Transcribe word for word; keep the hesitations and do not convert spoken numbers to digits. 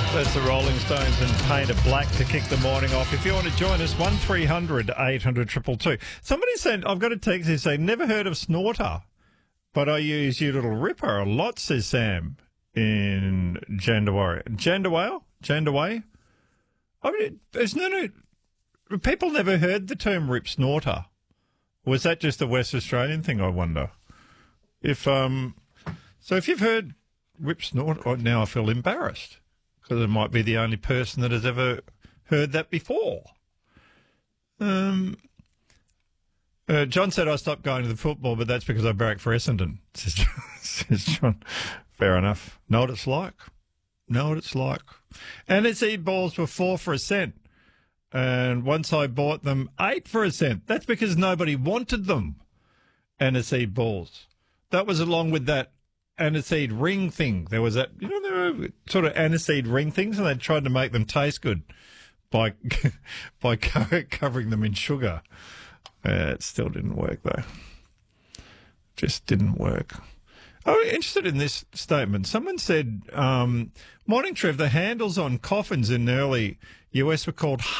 That's the Rolling Stones and Paint It Black to kick the morning off. If you want to join us, one three hundred eight hundred two two two. Somebody said, I've got a text here saying, never heard of Snorter, but I use You Little Ripper a lot, says Sam in Jandawari. Jandawale? Jandaway? I mean, there's no, no, people never heard the term Rip Snorter. Was that just a West Australian thing, I wonder? If, um, so if you've heard Rip Snorter, oh, now I feel embarrassed. Because I might be the only person that has ever heard that before. Um, uh, John said I stopped going to the football, but that's because I barrack for Essendon, says John. says John. Fair enough. Know what it's like. Know what it's like. N S E balls were four for a cent. And once I bought them, eight for a cent. That's because nobody wanted them, N S E balls. That was along with that aniseed ring thing. There was that, you know, there were sort of aniseed ring things, and they tried to make them taste good by by co- covering them in sugar. Uh, it still didn't work, though. Just didn't work. Oh, interested in this statement. Someone said, um, morning, Trev, the handles on coffins in the early U S were called